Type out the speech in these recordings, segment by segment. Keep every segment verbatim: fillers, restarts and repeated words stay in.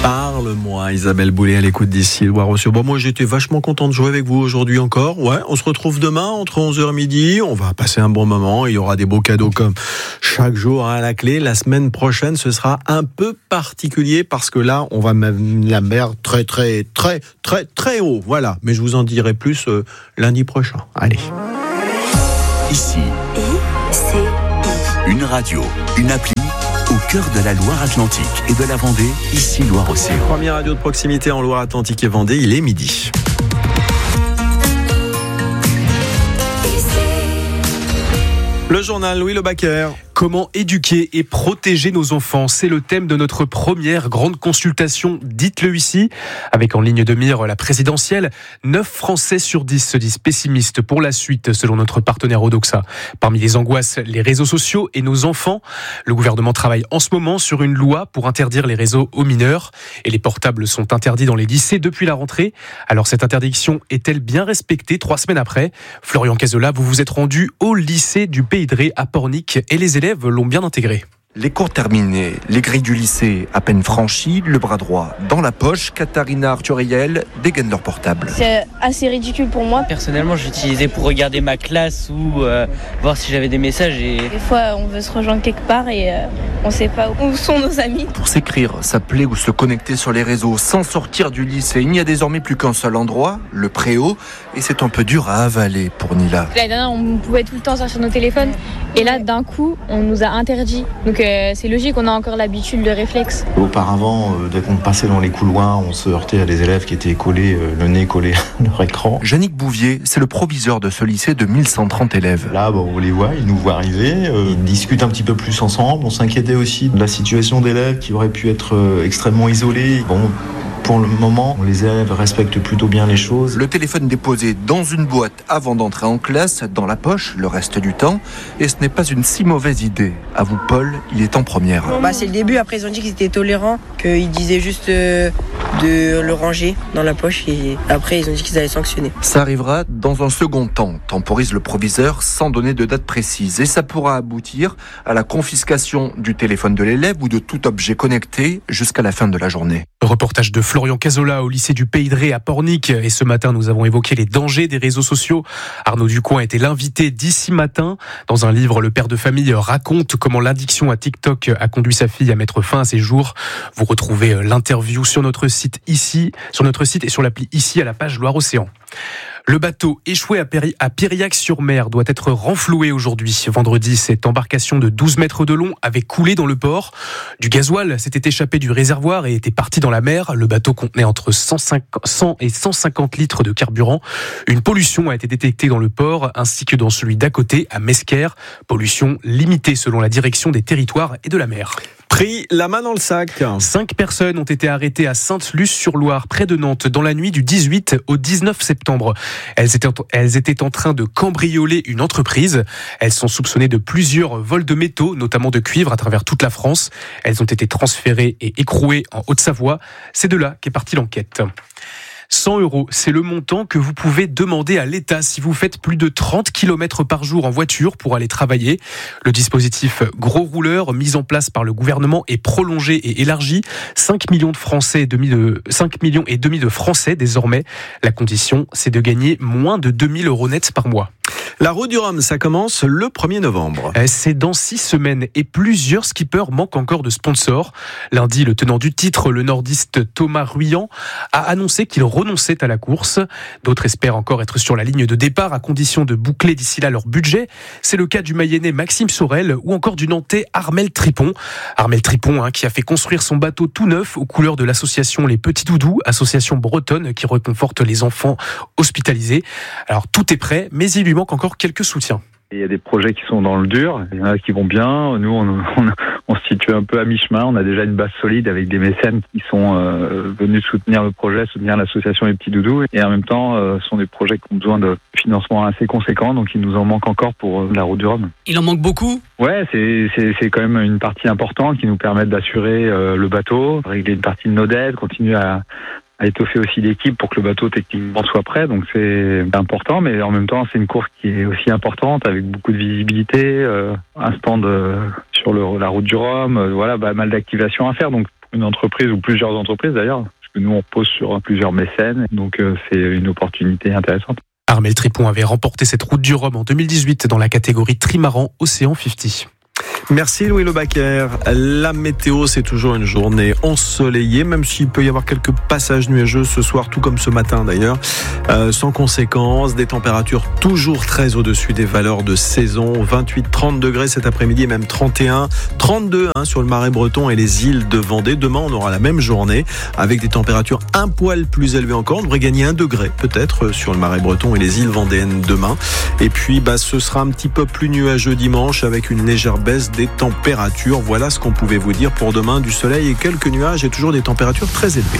Parle-moi, Isabelle Boulay à l'écoute d'ici Loire-au-Sion. Bon, moi j'étais vachement content de jouer avec vous aujourd'hui encore. Ouais, on se retrouve demain entre onze heures et midi. On va passer un bon moment. Il y aura des beaux cadeaux comme chaque jour à la clé. La semaine prochaine, ce sera un peu particulier parce que là, on va mettre la mer très, très, très, très, très haut. Voilà. Mais je vous en dirai plus euh, lundi prochain. Allez. Ici, I C I. Une radio, une appli. Au cœur de la Loire-Atlantique et de la Vendée, ici Loire-Océan. Première radio de proximité en Loire-Atlantique et Vendée, il est midi. Le journal Louis Lebacker. Comment éduquer et protéger nos enfants ? C'est le thème de notre première grande consultation. Dites-le ici. Avec en ligne de mire la présidentielle, neuf Français sur dix se disent pessimistes pour la suite, selon notre partenaire Odoxa. Parmi les angoisses, les réseaux sociaux et nos enfants. Le gouvernement travaille en ce moment sur une loi pour interdire les réseaux aux mineurs. Et les portables sont interdits dans les lycées depuis la rentrée. Alors cette interdiction est-elle bien respectée trois semaines après ? Florian Cazola, vous vous êtes rendu au lycée du Pays de Ré à Pornic et les élèves l'ont bien intégré. Les cours terminés, les grilles du lycée à peine franchies, le bras droit dans la poche, Katharina Arthuriel dégaine leur portable. C'est assez ridicule pour moi. Personnellement, je l'utilisais pour regarder ma classe ou euh, voir si j'avais des messages. Et... Des fois, on veut se rejoindre quelque part et euh, on ne sait pas où sont nos amis. Pour s'écrire, s'appeler ou se connecter sur les réseaux sans sortir du lycée, il n'y a désormais plus qu'un seul endroit, le préau, et c'est un peu dur à avaler pour Nila. L'année dernière, on pouvait tout le temps sortir nos téléphones et là, d'un coup, on nous a interdit. Donc euh, c'est logique, on a encore l'habitude, le réflexe. Auparavant, euh, dès qu'on passait dans les couloirs, on se heurtait à des élèves qui étaient collés, euh, le nez collé à leur écran. Yannick Bouvier, c'est le proviseur de ce lycée de mille cent trente élèves. Là, bon, on les voit, ils nous voient arriver, euh, ils discutent un petit peu plus ensemble. On s'inquiétait aussi de la situation d'élèves qui auraient pu être euh, extrêmement isolés. Bon, pour le moment, les élèves respectent plutôt bien les choses. Le téléphone déposé dans une boîte avant d'entrer en classe, dans la poche, le reste du temps. Et ce n'est pas une si mauvaise idée. À vous, Paul, il est en première. Bah, c'est le début. Après, ils ont dit qu'ils étaient tolérants, qu'ils disaient juste euh, de le ranger dans la poche. Et après, ils ont dit qu'ils allaient sanctionner. Ça arrivera dans un second temps, temporise le proviseur sans donner de date précise. Et ça pourra aboutir à la confiscation du téléphone de l'élève ou de tout objet connecté jusqu'à la fin de la journée. Reportage de Florian Cazola au lycée du Pays de Ré à Pornic. Et ce matin, nous avons évoqué les dangers des réseaux sociaux. Arnaud Ducoing a été l'invité d'ici matin. Dans un livre, le père de famille raconte comment l'addiction à TikTok a conduit sa fille à mettre fin à ses jours. Vous retrouvez l'interview sur notre site ici, sur notre site et sur l'appli ici à la page Loire-Océan. Le bateau échoué à, Péri- à Piriac-sur-Mer doit être renfloué aujourd'hui. Vendredi, cette embarcation de douze mètres de long avait coulé dans le port. Du gasoil s'était échappé du réservoir et était parti dans la mer. Le bateau contenait entre cent cinquante, cent et cent cinquante litres de carburant. Une pollution a été détectée dans le port ainsi que dans celui d'à côté, à Mesquer. Pollution limitée selon la direction des territoires et de la mer. Pris la main dans le sac. Cinq personnes ont été arrêtées à Sainte-Luce-sur-Loire, près de Nantes, dans la nuit du dix-huit au dix-neuf septembre. Elles étaient, elles étaient en train de cambrioler une entreprise. Elles sont soupçonnées de plusieurs vols de métaux, notamment de cuivre, à travers toute la France. Elles ont été transférées et écrouées en Haute-Savoie. C'est de là qu'est partie l'enquête. cent euros, c'est le montant que vous pouvez demander à l'État si vous faites plus de trente kilomètres par jour en voiture pour aller travailler. Le dispositif Gros Rouleur, mis en place par le gouvernement, est prolongé et élargi. cinq millions de Français et demi de, cinq millions et demi de Français désormais. La condition, c'est de gagner moins de deux mille euros nets par mois. La Route du Rhum, ça commence le premier novembre. C'est dans six semaines et plusieurs skippers manquent encore de sponsors. Lundi, le tenant du titre, le nordiste Thomas Ruyant, a annoncé qu'il renonçait à la course. D'autres espèrent encore être sur la ligne de départ à condition de boucler d'ici là leur budget. C'est le cas du Mayennais Maxime Sorel ou encore du Nantais Armel Tripon. Armel Tripon hein, qui a fait construire son bateau tout neuf aux couleurs de l'association Les Petits Doudous, association bretonne qui réconforte les enfants hospitalisés. Alors tout est prêt, mais il lui manque encore quelques soutiens. Il y a des projets qui sont dans le dur, il y en a qui vont bien. Nous, on, on, on se situe un peu à mi-chemin. On a déjà une base solide avec des mécènes qui sont euh, venus soutenir le projet, soutenir l'association Les Petits Doudous. Et en même temps, euh, ce sont des projets qui ont besoin de financement assez conséquent. Donc, il nous en manque encore pour euh, la Route du Rhum. Il en manque beaucoup ? Ouais, c'est, c'est, c'est quand même une partie importante qui nous permet d'assurer euh, le bateau, régler une partie de nos dettes, continuer à à étoffer aussi l'équipe pour que le bateau techniquement soit prêt. Donc c'est important, mais en même temps c'est une course qui est aussi importante avec beaucoup de visibilité, euh, un stand euh, sur le, la Route du Rhum, euh, voilà, bah, mal d'activation à faire. Donc une entreprise ou plusieurs entreprises d'ailleurs, parce que nous on repose sur plusieurs mécènes, donc euh, c'est une opportunité intéressante. Armelle Tripon avait remporté cette route du Rhum en deux mille dix-huit dans la catégorie trimaran Océan cinquante. Merci Louis Lebaquer. La météo, c'est toujours une journée ensoleillée, même s'il peut y avoir quelques passages nuageux ce soir, tout comme ce matin d'ailleurs, euh, sans conséquence. Des températures toujours très au-dessus des valeurs de saison. vingt-huit trente degrés cet après-midi, et même trente et un, trente-deux hein, sur le Marais breton et les îles de Vendée. Demain, on aura la même journée avec des températures un poil plus élevées encore. On devrait gagner un degré peut-être sur le Marais breton et les îles vendéennes demain. Et puis, bah, ce sera un petit peu plus nuageux dimanche avec une légère baisse des températures. Voilà ce qu'on pouvait vous dire pour demain. Du soleil et quelques nuages et toujours des températures très élevées.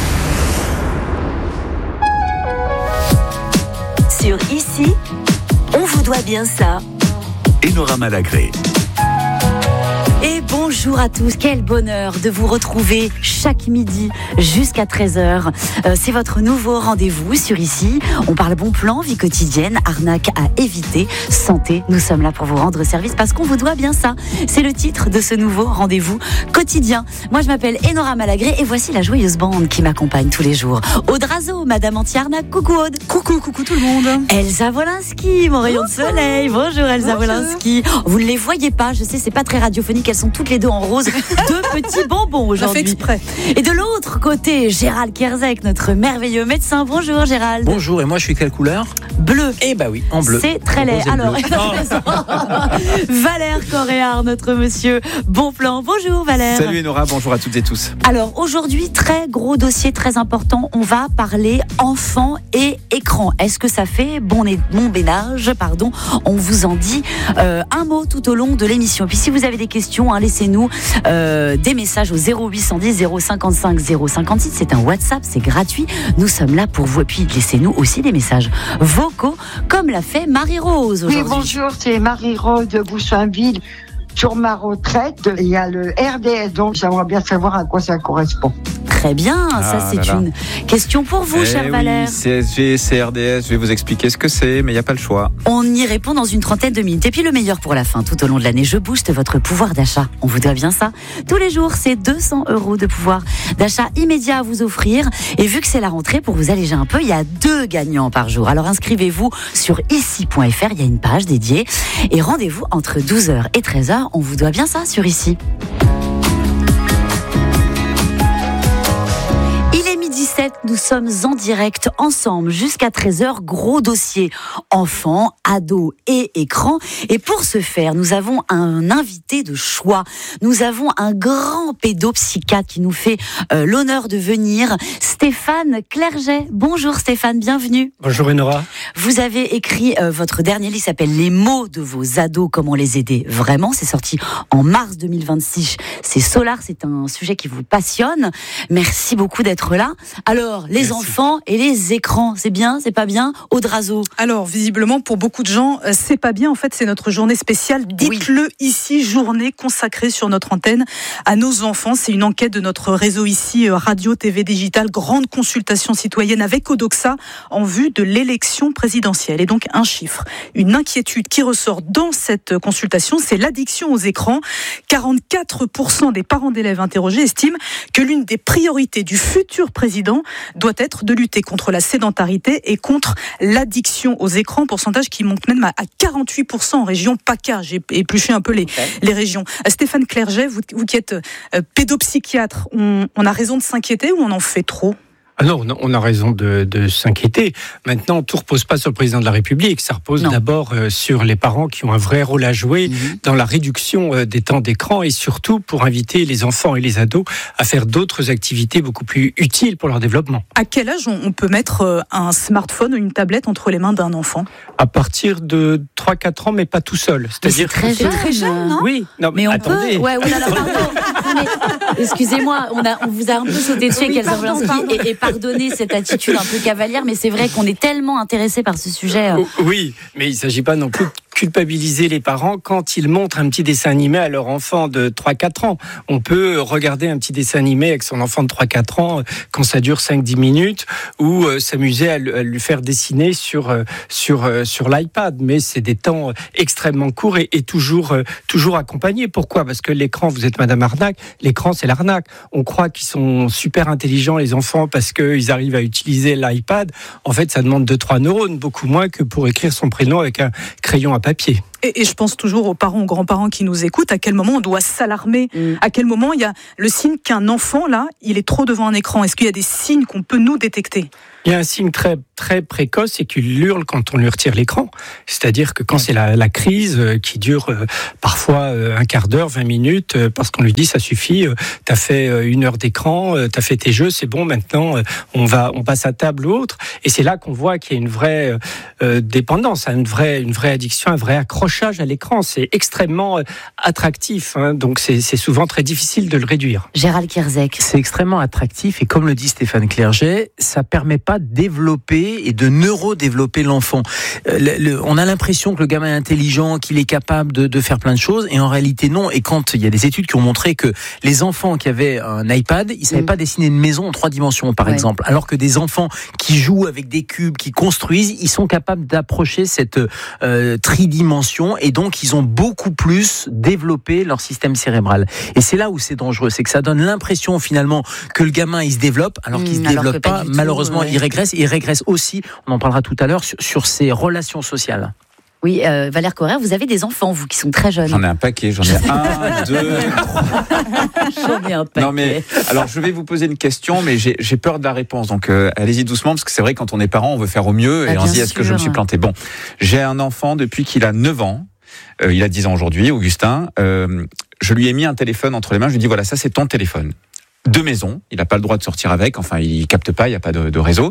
Sur Ici, on vous doit bien ça. Enora Malagré. Et bonjour à tous, quel bonheur de vous retrouver chaque midi jusqu'à treize heures. Euh, c'est votre nouveau rendez-vous sur Ici. On parle bon plan, vie quotidienne, arnaque à éviter, santé. Nous sommes là pour vous rendre service parce qu'on vous doit bien ça. C'est le titre de ce nouveau rendez-vous quotidien. Moi, je m'appelle Enora Malagré et voici la joyeuse bande qui m'accompagne tous les jours. Aude Razo, Madame Anti-Arnaque, coucou Aude. Coucou, coucou tout le monde. Elsa Wolinski, mon rayon de soleil. Bonjour Elsa Bonjour. Wolinski. Vous ne les voyez pas, je sais, c'est pas très radiophonique. Elles sont toutes les deux en rose, deux petits bonbons aujourd'hui. On fait exprès. Et de l'autre côté, Gérald Kerzek, notre merveilleux médecin. Bonjour Gérald. Bonjour, et moi je suis quelle couleur ? Bleu. Eh bah oui, en bleu. C'est très laid. Alors, Valère Coréard, notre monsieur bon plan. Bonjour Valère. Salut Enora, bonjour à toutes et tous. Alors aujourd'hui, très gros dossier, très important. On va parler enfants et écran. Est-ce que ça fait bon, bon ménage, pardon. On vous en dit euh, un mot tout au long de l'émission. Et puis si vous avez des questions, hein, laissez-nous euh, des messages au zéro huit cent dix zéro cinquante-cinq zéro cinquante-six. C'est un WhatsApp, c'est gratuit. Nous sommes là pour vous. Et puis laissez-nous aussi des messages vocaux, comme l'a fait Marie-Rose aujourd'hui. Oui, bonjour, c'est Marie-Rose de Goussainville. Sur ma retraite, il y a le R D S, donc j'aimerais bien savoir à quoi ça correspond. Très bien, ah, ça c'est là là. une question pour vous, eh cher oui, Valère. C S G, C R D S, je vais vous expliquer ce que c'est, mais il n'y a pas le choix. On y répond dans une trentaine de minutes. Et puis le meilleur pour la fin, tout au long de l'année, je booste votre pouvoir d'achat. On vous doit bien ça. Tous les jours, c'est deux cents euros de pouvoir d'achat immédiat à vous offrir. Et vu que c'est la rentrée, pour vous alléger un peu, il y a deux gagnants par jour. Alors inscrivez-vous sur ici point f r, il y a une page dédiée. Et rendez-vous entre douze heures et treize heures. On vous doit bien ça sur Ici. dix-sept, nous sommes en direct ensemble jusqu'à treize heures, gros dossier enfants, ados et écrans. Et pour ce faire, nous avons un invité de choix. Nous avons un grand pédopsychiatre qui nous fait euh, l'honneur de venir, Stéphane Clerget. Bonjour Stéphane, bienvenue. Bonjour Enora. Vous avez écrit euh, votre dernier livre, s'appelle Les mots de vos ados, comment les aider vraiment. C'est sorti en mars deux mille vingt-six. C'est Solar, c'est un sujet qui vous passionne. Merci beaucoup d'être là. Alors, les Merci. enfants et les écrans, c'est bien, c'est pas bien? Aude Razo. Alors, visiblement, pour beaucoup de gens, c'est pas bien. En fait, c'est notre journée spéciale. Dites-le oui. Ici, journée consacrée sur notre antenne à nos enfants. C'est une enquête de notre réseau ici, radio, T V digital, grande consultation citoyenne avec Odoxa en vue de l'élection présidentielle. Et donc, un chiffre, une inquiétude qui ressort dans cette consultation, c'est l'addiction aux écrans. quarante-quatre pour cent des parents d'élèves interrogés estiment que l'une des priorités du futur président doit être de lutter contre la sédentarité et contre l'addiction aux écrans, pourcentage qui monte même à quarante-huit pour cent en région PACA. J'ai épluché un peu les, okay. les régions. Stéphane Clerget, vous, vous qui êtes euh, pédopsychiatre, on, on a raison de s'inquiéter ou on en fait trop ? Ah non, on a raison de, de s'inquiéter. Maintenant, tout ne repose pas sur le président de la République. Ça repose non. d'abord euh, sur les parents qui ont un vrai rôle à jouer mmh. dans la réduction euh, des temps d'écran et surtout pour inviter les enfants et les ados à faire d'autres activités beaucoup plus utiles pour leur développement. À quel âge on peut mettre euh, un smartphone ou une tablette entre les mains d'un enfant ? À partir de trois à quatre ans, mais pas tout seul. C'est-à-dire très, c'est très jeune, non ? Oui, non, mais, mais on attendez. peut. Ouais, ouais, alors, pardon. Mais, excusez-moi, on, a, on vous a un peu sauté dessus avec Elsa Wolinski et, et pardonnez cette attitude un peu cavalière, mais c'est vrai qu'on est tellement intéressé par ce sujet. Oui, mais il ne s'agit pas non plus de culpabiliser les parents quand ils montrent un petit dessin animé à leur enfant de trois quatre ans. On peut regarder un petit dessin animé avec son enfant de trois quatre ans quand ça dure cinq dix minutes ou euh, s'amuser à, à lui faire dessiner sur, euh, sur, euh, sur l'iPad. Mais c'est des temps extrêmement courts et, et toujours, euh, toujours accompagnés. Pourquoi ? Parce que l'écran, vous êtes Madame Arnaque, l'écran c'est l'arnaque. On croit qu'ils sont super intelligents les enfants parce qu'ils arrivent à utiliser l'iPad. En fait, ça demande deux trois neurones, beaucoup moins que pour écrire son prénom avec un crayon à papier. Et, et je pense toujours aux parents, aux grands-parents qui nous écoutent, à quel moment on doit s'alarmer, mmh. à quel moment il y a le signe qu'un enfant, là, il est trop devant un écran. Est-ce qu'il y a des signes qu'on peut nous détecter ? Il y a un signe très, très précoce, c'est qu'il hurle quand on lui retire l'écran. C'est-à-dire que quand c'est la, la crise qui dure euh, parfois euh, un quart d'heure, vingt minutes, euh, parce qu'on lui dit ça suffit, euh, t'as fait euh, une heure d'écran, euh, t'as fait tes jeux, c'est bon, maintenant euh, on va, on passe à table ou autre. Et c'est là qu'on voit qu'il y a une vraie euh, dépendance, une vraie, une vraie addiction, un vrai accrochage à l'écran. C'est extrêmement euh, attractif, hein, donc c'est, c'est souvent très difficile de le réduire. Gérald Kierzek. C'est extrêmement attractif et comme le dit Stéphane Clerget, ça permet pas de développer et de neurodévelopper l'enfant. Euh, le, le, on a l'impression que le gamin est intelligent, qu'il est capable de, de faire plein de choses, et en réalité non. Et quand il y a des études qui ont montré que les enfants qui avaient un iPad, ils savaient mmh. pas dessiner une maison en trois dimensions, par ouais. exemple, alors que des enfants qui jouent avec des cubes, qui construisent, ils sont capables d'approcher cette euh, tridimension, et donc ils ont beaucoup plus développé leur système cérébral. Et c'est là où c'est dangereux, c'est que ça donne l'impression finalement que le gamin il se développe, alors qu'il mmh, se développe pas. pas Malheureusement, tout, ouais. il régresse. Il régresse aussi, on en parlera tout à l'heure, sur, sur ses relations sociales. Oui, euh, Valère Correr, vous avez des enfants, vous, qui sont très jeunes. J'en ai un paquet, j'en ai un, deux, trois. J'en ai un paquet. Non mais, alors je vais vous poser une question, mais j'ai, j'ai peur de la réponse, donc euh, allez-y doucement, parce que c'est vrai, quand on est parent, on veut faire au mieux, et ah, on se dit, est-ce que je me suis planté ? Bon, j'ai un enfant depuis qu'il a neuf ans, euh, il a dix ans aujourd'hui, Augustin, euh, je lui ai mis un téléphone entre les mains, je lui ai dit, voilà, ça c'est ton téléphone. De maison, il n'a pas le droit de sortir avec, enfin il capte pas, il n'y a pas de, de réseau.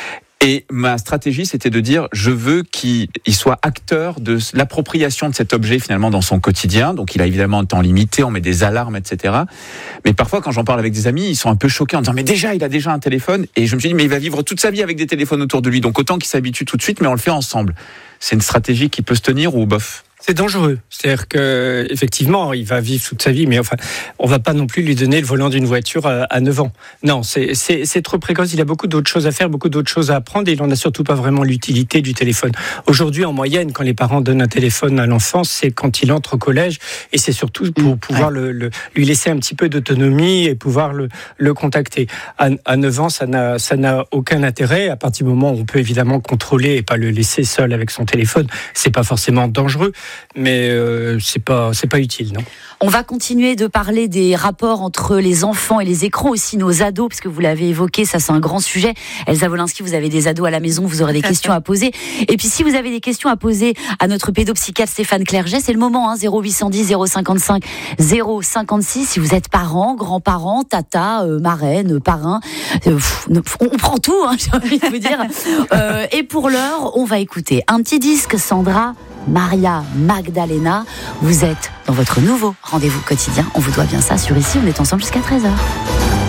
Et ma stratégie, c'était de dire, je veux qu'il il soit acteur de l'appropriation de cet objet finalement dans son quotidien. Donc il a évidemment un temps limité, on met des alarmes, et cetera. Mais parfois, quand j'en parle avec des amis, ils sont un peu choqués en disant, mais déjà, il a déjà un téléphone. Et je me suis dit, mais il va vivre toute sa vie avec des téléphones autour de lui. Donc autant qu'il s'habitue tout de suite, mais on le fait ensemble. C'est une stratégie qui peut se tenir ou bof ? C'est dangereux. C'est-à-dire que, effectivement, il va vivre toute sa vie, mais enfin, on va pas non plus lui donner le volant d'une voiture à, à neuf ans. Non, c'est, c'est, c'est trop précoce. Il a beaucoup d'autres choses à faire, beaucoup d'autres choses à apprendre, et il en a surtout pas vraiment l'utilité du téléphone. Aujourd'hui, en moyenne, quand les parents donnent un téléphone à l'enfant, c'est quand il entre au collège, et c'est surtout pour pouvoir ouais. le, le, lui laisser un petit peu d'autonomie et pouvoir le, le contacter. À, à neuf ans, ça n'a, ça n'a aucun intérêt. À partir du moment où on peut évidemment contrôler et pas le laisser seul avec son téléphone, c'est pas forcément dangereux. Mais euh, c'est pas c'est pas utile, non. On va continuer de parler des rapports entre les enfants et les écrans, aussi nos ados, parce que vous l'avez évoqué, ça c'est un grand sujet. Elsa Wolinski, vous avez des ados à la maison, vous aurez des questions à poser. Et puis si vous avez des questions à poser à notre pédopsychiatre Stéphane Clerget, c'est le moment, hein, zéro huit cent dix zéro cinquante-cinq zéro cinquante-six. Si vous êtes parents, grands-parents, tata, euh, marraine, parrain, euh, pff, on, on prend tout, hein, j'ai envie de vous dire. Euh, et pour l'heure, on va écouter un petit disque, Sandra Maria Magdalena. Vous êtes dans votre nouveau rendez-vous quotidien. On vous doit bien ça sur Ici. On est ensemble jusqu'à treize heures.